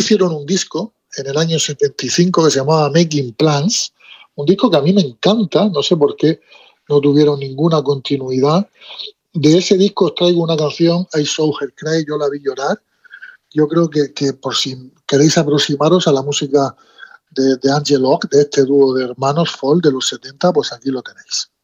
hicieron un disco en el año 75 que se llamaba Making Plans, un disco que a mí me encanta, no sé por qué no tuvieron ninguna continuidad. De ese disco os traigo una canción, I Saw Her Cry, yo la vi llorar. Yo creo que por si queréis aproximaros a la música de Angel Oak, de este dúo de hermanos folk de los 70, pues aquí lo tenéis.